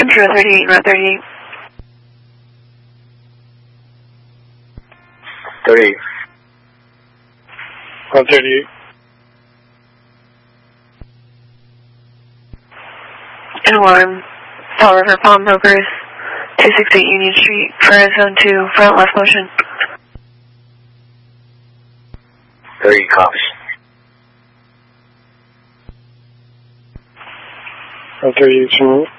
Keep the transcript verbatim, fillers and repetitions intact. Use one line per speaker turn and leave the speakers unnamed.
Control thirty-eight, Route thirty-eight.
thirty-eight.
Route thirty-eight.
An alarm. Fall River Pawnbrokers, two sixty-eight Union Street, for zone two, front left motion.
thirty copies.
Route thirty-eight,